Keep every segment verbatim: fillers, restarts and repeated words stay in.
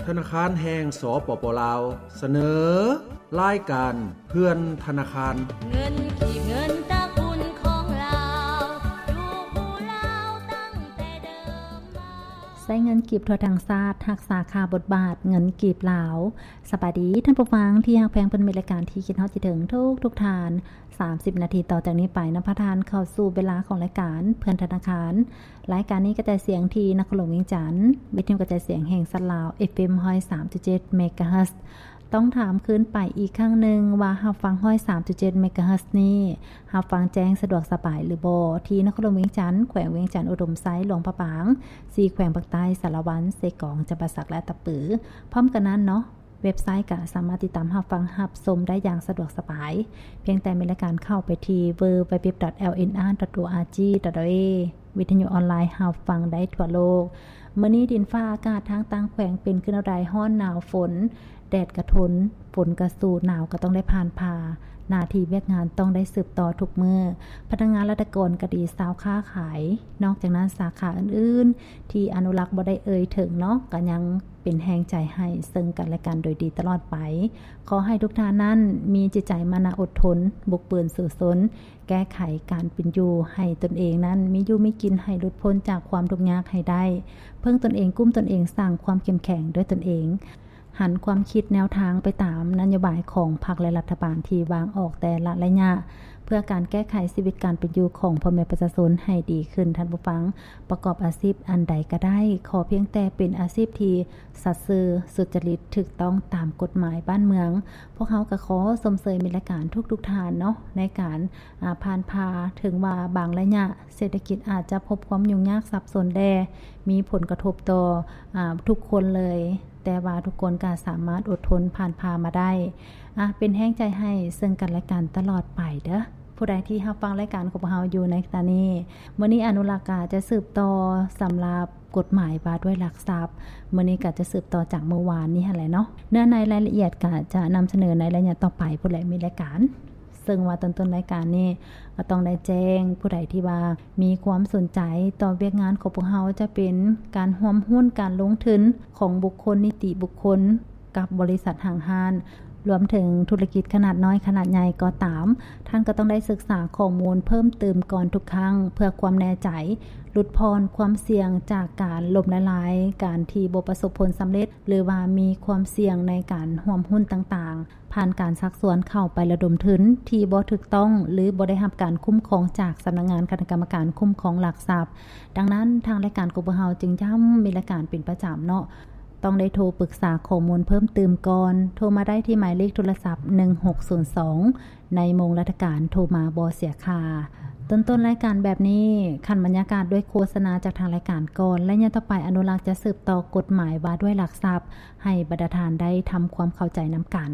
ธนาคารแห่งสปป.ลาวเสนอรายการเพื่อนธนาคารเงินขีดเงินตระกูลของเราอยู่ผู้ลาวตั้งแต่เดิมมาใช้เงินกีบทั่วทั้งชาติรักษาค่าบทบาทเงินกีบลาวสวัสดีท่านผู้ฟังที่ฮักแพงเป็นรายการที่คิดฮอดจิถึงทุกทุกทานสามสิบนาทีต่อจากนี้ไปนำพาทานเข้าสู่เวลาของรายการเพื่อนธนาคารรายการนี้กระจายเสียงที่นครหลวงเวียงจันทน์วิทยุกระจายเสียงแห่งสัตว์ลาว เอฟ เอ็ม หนึ่งร้อยสามจุดเจ็ด เมกะเฮิรตซ์ต้องถามคืนไปอีกครั้งหนึ่งว่ารับฟัง หนึ่งร้อยสามจุดเจ็ด เมกะเฮิรตซ์นี้รับฟังแจ้งสะดวกสบายหรือบ่ที่นครหลวงเวียงจันทน์แขวงเวียงจันทน์อุดมไซหลวงพระบางสี่แขวงภาคใต้สารวัตรเสกองจำปาสักและตะปือพร้อมกันนั้นเนาะเว็บไซต์ก็สามารถติดตามรับฟังรับชมได้อย่างสะดวกสบายเพียงแต่มีรายการเข้าไปที่ ดับเบิลยู ดับเบิลยู ดับเบิลยู ดอท แอล เอ็น อาร์ ดอท โอ อาร์ จี ดอท เอ วิทยุออนไลน์รับฟังได้ทั่วโลกมื้อนี้ดินฟ้าอากาศทางต่างแขวงเป็นขึ้นเอาใดร้อนหนาวฝนแดดกระทนฝนกระสู่หนาวก็ต้องได้ผ่านพาหน้าที่เวียกงานต้องได้สืบต่อทุกมื้อพนักงานราชการก็ดีสาวค้าขายนอกจากนั้นสาขาอื่นๆที่อนุรักษ์บ่ได้เอ่ยถึงเนาะก็ยังเป็นแรงใจให้ซึ่งกันและกันโดยดีตลอดไปขอให้ทุกท่านนั้นมีจิตใจมานะอดทนบุกเบินสู่สนแก้ไขการเป็นอยู่ให้ตนเองนั้นมีอยู่มีกินให้หลุดพ้นจากความทุกข์ยากให้ได้เพิ่งตนเองกุ้มตนเองสร้างความเข้มแข็งด้วยตนเองหันความคิดแนวทางไปตามนโยบายของพรรคและรัฐบาลที่วางออกแต่ละระยะเพื่อการแก้ไขชีวิตการเป็นอยู่ของพ่อแม่ประชาชนให้ดีขึ้นท่านผู้ฟังประกอบอาชีพอันใดก็ได้ขอเพียงแต่เป็นอาชีพที่สัตย์ซื่อสุจริตถูกต้องตามกฎหมายบ้านเมืองพวกเขาก็ขอสมเสยมีรายการทุกๆทานเนาะในการผ่านพาถึงว่าบางระยะเศรษฐกิจอาจจะพบความยุ่งยากสับสนแดมีผลกระทบต่อทุกคนเลยแต่ว่าทุกคนก็สามารถอดทนผ่านพามาได้อ่ะเป็นแห้งใจให้ซึ่งกันและกันตลอดไปเด้อผู้ใดที่รับฟังรายการของเราอยู่ในตอนนี้มื้อนี้อนุรักษ์ก็จะสืบต่อสำหรับกฎหมายว่าด้วยหลักทรัพย์มื้อนี้ก็จะสืบต่อจากเมื่อวานนี้หั่นแหละเนาะเนื้อในรายละเอียดก็จะนำเสนอในระยะต่อไปผู้ใดมีรายการซึ่งว่าต้นๆรายการนี้ก็ต้องได้แจ้งผู้ใดที่ว่ามีความสนใจต่อเวียกงานของพวกเราจะเป็นการร่วมหุ้นการลงทุนของบุคคลนิติบุคคลกับบริษัทห้างห้านรวมถึงธุรกิจขนาดน้อยขนาดใหญ่ก็ตามท่านก็ต้องได้ศึกษาข้อมูลเพิ่มเติมก่อนทุกครั้งเพื่อความแน่ใจลดพรความเสี่ยงจากการล้มละลายการที่บ่ประสบผลสำเร็จหรือว่ามีความเสี่ยงในการร่วมหุ้นต่างๆผ่านการชักชวนเข้าไประดมทุนที่บ่ถูกต้องหรือบ่ได้รับการคุ้มครองจากสำนักงานคณะกรรมการคุ้มครองหลักทรัพย์ดังนั้นทางรายการของพวกเราจึงย้ำมีรายการเป็นประจำเนาะต้องได้โทรปรึกษาข้อมูลเพิ่มเติมก่อนโทรมาได้ที่หมายเลขโทรศัพท์หนึ่งหกศูนย์สองในโมงราชการโทรมาบ่เสียค่าต้นๆรายการแบบนี้คันบรรยากาศด้วยโฆษณาจากทางรายการก่อนและยังต่อไปอนุรักษ์จะสืบต่อกฎหมายว่าด้วยหลักทรัพย์ให้บรรดาทานได้ทำความเข้าใจนำกัน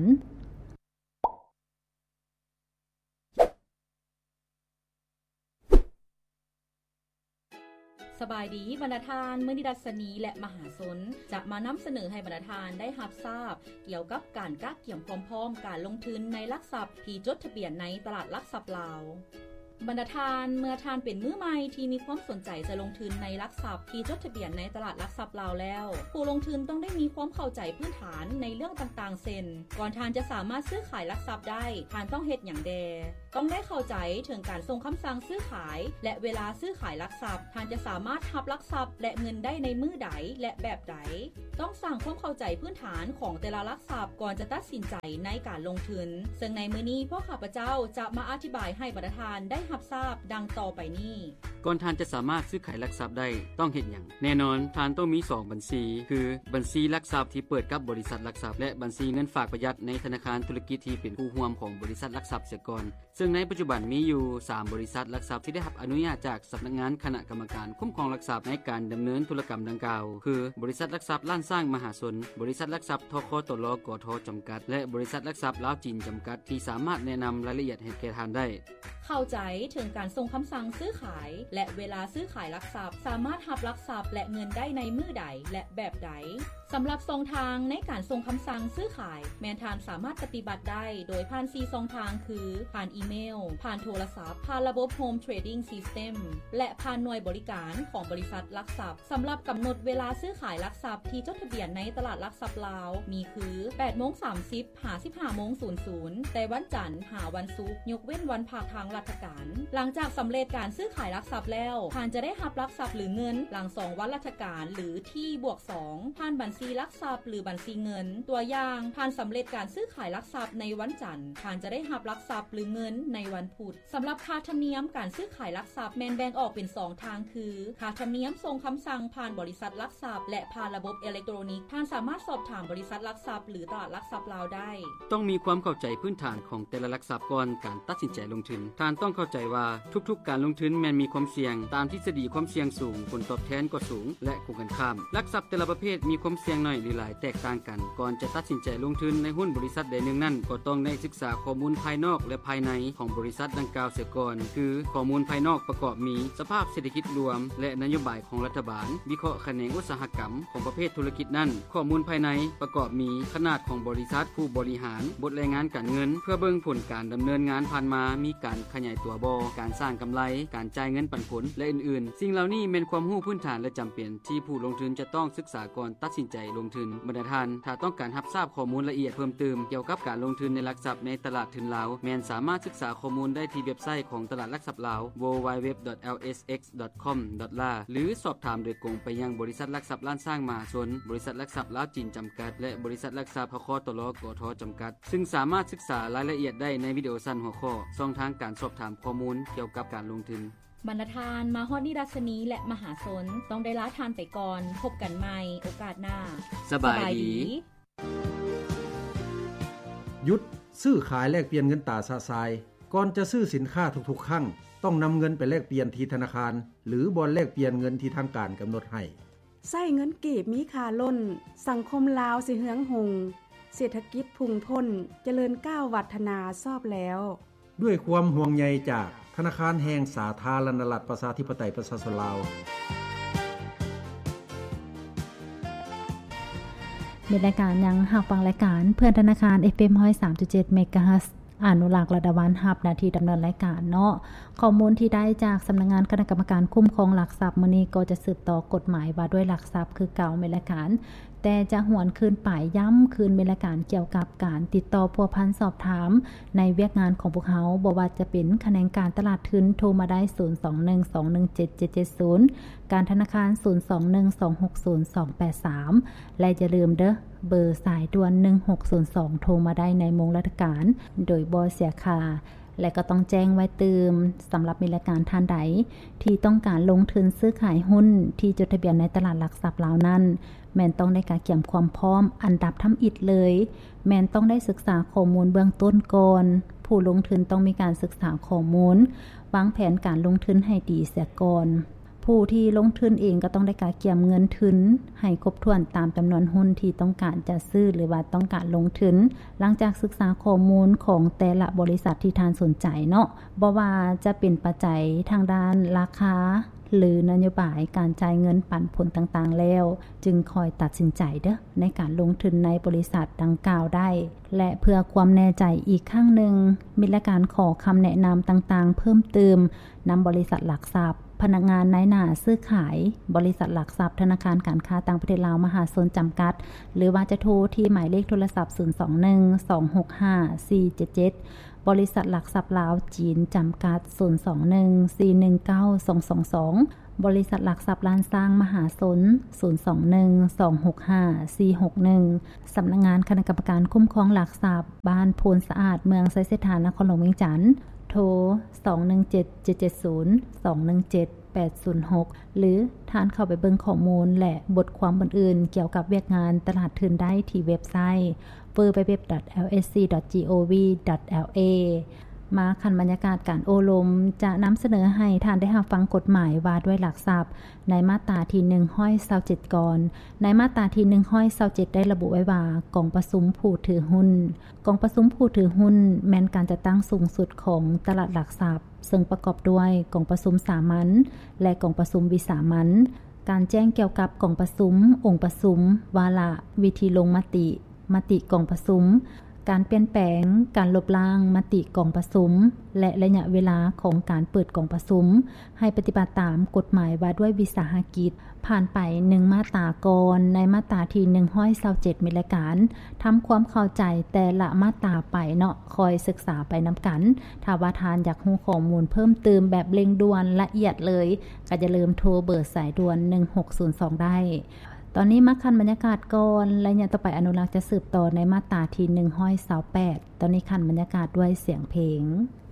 สบายดีบรรดาทานมื้อนี้ดัชนีและมหาชนจะมานำเสนอให้บรรดาทานได้รับทราบเกี่ยวกับการกักเกี่ยมพร้อมๆการลงทุนในหลักทรัพย์ที่จดทะเบียนในตลาดหลักทรัพย์ลาวบรรดาทานเมื่อทานเป็นมือใหม่ที่มีความสนใจจะลงทุนในหลักทรัพย์ที่จดทะเบียนในตลาดหลักทรัพย์ลาวแล้วผู้ลงทุนต้องได้มีความเข้าใจพื้นฐานในเรื่องต่างๆเช่นก่อนทานจะสามารถซื้อขายหลักทรัพย์ได้ทานต้องเฮ็ดหยังแดต้องได้เข้าใจถึงการส่งคำสั่งซื้อขายและเวลาซื้อขายหลักทรัพย์ทานจะสามารถรับหลักทรัพย์และเงินได้ในมือใดและแบบใดต้องสร้างความเข้าใจพื้นฐานของแต่ละหลักทรัพย์ก่อนจะตัดสินใจในการลงทุนซึ่งในมื้อนี้พวกข้าพเจ้าจะมาอธิบายให้บรรดาทานได้รับทราบดังต่อไปนี้ก่อนทานจะสามารถซื้อขายหลักทรัพย์ได้ต้องเฮ็ดหยังแน่นอนทานต้องมีสองบัญชีคือบัญชีหลักทรัพย์ที่เปิดกับบริษัทหลักทรัพย์และบัญชีเงินฝากประหยัดในธนาคารธุรกิจที่เป็นผู้ร่วมของบริษัทหลักทรัพย์เสียก่อนซึ่งในปัจจุบันมีอยู่สามบริษัทหลักทรัพย์ที่ได้รับอนุญาตจากสำนักงานคณะกรรมการคุ้มครองหลักทรัพย์ในการดำเนินธุรกรรมดังกล่าวคือบริษัทหลักทรัพย์ล้านสร้างมหาชนบริษัทหลักทรัพย์ทคตลกทจำกัดและบริษัทหลักทรัพย์ลาวจีนจำกัดที่สามารถแนะนำรายละเอียดให้แก่ท่านได้เข้าใจถึงการส่งคำสั่งซื้อขายและเวลาซื้อขายลักทรัพย์สามารถรับลักทรัพย์และเงินได้ในมือใดและแบบใดสำหรับช่องทางในการส่งคำสั่งซื้อขายแม่นทานสามารถปฏิบัติได้โดยผ่านสี่ช่องทางคือผ่านอีเมลผ่านโทรศัพท์ผ่านระบบ Home Trading System และผ่านหน่วยบริการของบริษัทลักทรัพย์สำหรับกำหนดเวลาซื้อขายลักทรัพย์ที่จดทะเบียนในตลาดลักทรัพย์ลาวมีคือ แปดโมงสามสิบ ถึง สิบห้าโมง แต่วันจันทร์หาวันศุกร์ยกเว้นวันภาคทางราชการหลังจากสำเร็จการซื้อขายลักทรัพย์แล้วท่านจะได้รับลักทรัพย์หรือเงินหลังสองวันราชการหรือที่บวกสองผ่านบัญชีลักทรัพย์หรือบัญชีเงินตัวอย่างท่านสำเร็จการซื้อขายลักทรัพย์ในวันจันทร์ท่านจะได้รับลักทรัพย์หรือเงินในวันพุธสำหรับค่าธรรมเนียมการซื้อขายลักทรัพย์แม่นแบ่งออกเป็นสองทางคือค่าธรรมเนียมส่งคำสั่งผ่านบริษัทลักทรัพย์และผ่านระบบอิเล็กทรอนิกส์ท่านสามารถสอบถามบริษัทลักทรัพย์หรือตลาดลักทรัพย์ลาวได้ต้องมีความเข้าใจพื้นฐานของแต่ละลักทรัพย์ก่อนการตัดสินใจลงทุนท่านต้องเข้าใจว่าทุกๆการลงทุนแม้นมีความเสี่ยงตามทฤษฎีความเสี่ยงสูงผลตอบแทนก็สูงและคู่กันข้ามลักทรัพย์แต่ละประเภทมีความเสี่ยงน้อยหรือหลายแตกต่างกันก่อนจะตัดสินใจลงทุนในหุ้นบริษัทใดหนึ่งนั้นก็ต้องได้ศึกษาข้อมูลภายนอกและภายในของบริษัทดังกล่าวเสียก่อนคือข้อมูลภายนอกประกอบมีสภาพเศรษฐกิจรวมและนโยบายของรัฐบาลวิเคราะห์แขนงอุตสาหกรรมของประเภทธุรกิจนั้นข้อมูลภายในประกอบมีขนาดของบริษัทผู้บริหารบทรายงานการเงินเพื่อเบิ่งผลการดำเนินงานผ่านมามีการขยายตัวบ่การสร้างกำไรการจ่ายเงินปันผลและอื่นๆสิ่งเหล่านี้เป็นความรู้พื้นฐานและจำเป็นที่ผู้ลงทุนจะต้องศึกษาก่อนตัดสินใจลงทุนบรรดาท่านถ้าต้องการรับทราบข้อมูลละเอียดเพิ่มเติมเกี่ยวกับการลงทุนในหลักทรัพย์ในตลาดทุนลาวแม่นสามารถศึกษาข้อมูลได้ที่เว็บไซต์ของตลาดหลักทรัพย์ลาว ดับเบิลยู ดับเบิลยู ดับเบิลยู ดอท แอล เอส เอ็กซ์ ดอท คอม ดอท เอล เอ หรือสอบถามโดยตรงไปยังบริษัทหลักทรัพย์ล้านสร้างมหาชนบริษัทหลักทรัพย์ลาวจีนจำกัดและบริษัทหลักทรัพย์พคตลกทจำกัดซึ่งสามารถศึกษารายละเอียดได้ในวิดีโอสั้นหัวข้อช่องทางการสอบถามข้อมูลเกี่ยวกับการลงทุนบรรณาทานมาฮอดนิรัชนีและมหาสนต้องได้ลาทานไปก่อนพบกันใหม่โอกาสหน้าสบายดีหยุดซื้อขายแลกเปลี่ยนเงินตราซาซายก่อนจะซื้อสินค้าทุกๆครั้งต้องนำเงินไปแลกเปลี่ยนที่ธนาคารหรือบ่อนแลกเปลี่ยนเงินที่ทางการกำหนดให้ใช้เงินกีบมีค่าล้นสังคมลาวสิเฮืองหงเศรษฐกิจพุ่งพ้นเจริญก้าววัฒนาซอบแล้วด้วยความห่วงใยจากธนาคารแห่งสาธารณรัฐประชาธิปไตยประชาชนลาวมีรายการยังหักฟังรายการเพื่อนธนาคาร เอฟ เอ็ม หนึ่งศูนย์สามจุดเจ็ด เมกะเฮิรตซ์อนุรักษ์ระดับวันหับนาทีดำเนินรายการเนาะข้อมูลที่ได้จากสำนักงานคณะกรรมการคุ้มครองหลักทรัพย์มื้อนี้ก็จะสืบต่อกฎหมายว่าด้วยหลักทรัพย์คือเก่าในรายการแต่จะหวนคืนป่ายย้ำคืนเป็นรายการเกี่ยวกับการติดต่อพัวพันสอบถามในเวียกงานของพวกเขาบ่ว่าจะเป็นคะแนนการตลาดทุนโทรมาได้ศูนย์ สอง หนึ่ง สอง หนึ่ง เจ็ด เจ็ด เจ็ด ศูนย์การธนาคารศูนย์ สอง หนึ่ง สอง หก ศูนย์ สอง แปด สามและอย่าลืมเด้อเบอร์สายด่วนหนึ่งหกศูนย์สองโทรมาได้ในโมงราชการโดยบ่เสียค่าและก็ต้องแจ้งไว้เติมสำหรับมีรายการท่านใดที่ต้องการลงทุนซื้อขายหุ้นที่จดทะเบียนในตลาดหลักทรัพย์ลาวนั้นแม่นต้องได้การเตรียมความพร้อมอันดับทำอิฐเลยแม่นต้องได้ศึกษาข้อมูลเบื้องต้นก่อนผู้ลงทุนต้องมีการศึกษาข้อมูลวางแผนการลงทุนให้ดีเสียก่อนผู้ที่ลงทุนเองก็ต้องได้การเตรียมเงินทุนให้ครบถ้วนตามจำนวนหุ้นที่ต้องการจะซื้อหรือว่าต้องการลงทุนหลังจากศึกษาข้อมูลของแต่ละบริษัทที่ท่านสนใจเนาะบ่ว่าจะเป็นปัจจัยทางด้านราคาหรือนโยบายการจ่ายเงินปันผลต่างๆแล้วจึงคอยตัดสินใจเด้อในการลงทุนในบริษัทดังกล่าวได้และเพื่อความแน่ใจอีกครั้งหนึ่งมีรายการขอคำแนะนำต่างๆเพิ่มเติมนำบริษัทหลักทรัพย์พนักงานนายหน้าซื้อขายบริษัทหลักทรัพย์ธนาคารการค้าต่างประเทศลาวมหาชนจำกัดหรือว่าจะโทรที่หมายเลขโทรศัพท์ศูนย์ สอง หนึ่ง สอง หก ห้า สี่ เจ็ด เจ็ดบริษัทหลักทรัพย์ลาวจีนจำกัดศูนย์ สอง หนึ่ง สี่ หนึ่ง เก้า สอง สอง สองบริษัทหลักทรัพย์ล้านสร้างมหาชนศูนย์ สอง หนึ่ง สอง หก ห้า สี่ หก หนึ่งสำนักงานคณะกรรมการคุ้มครองหลักทรัพย์บ้านโพนสะอาดเมืองไซเสถานนครหลวงเวียงจันทน์โทรสอง หนึ่ง เจ็ด เจ็ด เจ็ด ศูนย์ สอง หนึ่ง เจ็ด แปด ศูนย์ หกหรือท่านเข้าไปเบิ่งข้อมูลและบทความอื่นๆเกี่ยวกับเวียกงานตลาดทุนได้ที่เว็บไซต์ ดับเบิลยู ดับเบิลยู ดับเบิลยู ดอท แอล เอส ซี ดอท จี โอ วี ดอท แอล เอ มมาคันบรรยากาศการโอลมจะนำเสนอให้ท่านได้รับฟังกฎหมายว่าด้วยหลักทรัพย์ในมาตราที่หนึ่งร้อยยี่สิบเจ็ดก่อนในมาตราที่หนึ่งร้อยยี่สิบเจ็ดได้ระบุไว้ว่ากองประชุมผู้ถือหุ้นกองประชุมผู้ถือหุ้นแม้นการจัดตั้งสูงสุดของตลาดหลักทรัพย์ซึ่งประกอบด้วยกองประชุมสามัญและกองประชุมวิสามัญการแจ้งเกี่ยวกับกองประชุมองค์ประชุมวาระวิธีลงมติมติกองประชุมการเปลี่ยนแปลงการลบล้างมติกองประชุมและระยะเวลาของการเปิดกองประชุมให้ปฏิบัติตามกฎหมายว่าด้วยวิสาหกิจผ่านไปหนึ่งมาตราก่อนในมาตราที่หนึ่งร้อยยี่สิบเจ็ดมีรายการทำความเข้าใจแต่ละมาตราไปเนาะคอยศึกษาไปนํากันถ้าว่าทานอยากรู้ข้อมูลเพิ่มเติมแบบเร่งด่วนละเอียดเลยก็อย่าลืมโทรเบอร์สายด่วนหนึ่งหกศูนย์สองได้ตอนนี้มาคันบรรยากาศก่อนและอย่างต่อไปอนุรักษ์จะสืบต่อในมาตราที่หนึ่งร้อยยี่สิบแปดตอนนี้คันบรรยากาศด้วยเสียงเพลง